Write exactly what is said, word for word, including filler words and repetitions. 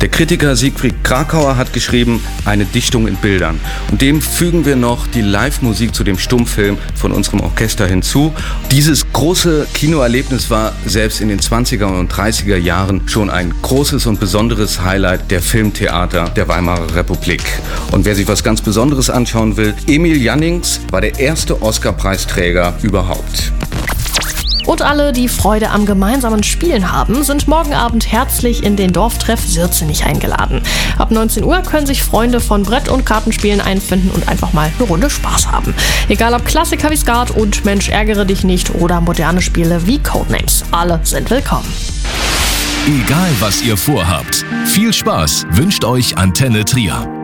Der Kritiker Siegfried Krakauer hat geschrieben, eine Dichtung in Bildern. Und dem fügen wir noch die Live-Musik zu dem Stummfilm von unserem Orchester hinzu. Dieses große Kinoerlebnis war selbst in den zwanziger und dreißiger Jahren schon ein großes und besonderes Highlight der Filmtheater der Weimarer Republik. Und wer sich was ganz Besonderes anschauen will, Emil Jannings war der erste Oscar-Preisträger überhaupt. Und alle, die Freude am gemeinsamen Spielen haben, sind morgen Abend herzlich in den Dorftreff Sirzenich eingeladen. Ab neunzehn Uhr können sich Freunde von Brett- und Kartenspielen einfinden und einfach mal eine Runde Spaß haben. Egal ob Klassiker wie Skat und Mensch ärgere dich nicht oder moderne Spiele wie Codenames. Alle sind willkommen. Egal was ihr vorhabt, viel Spaß wünscht euch Antenne Trier.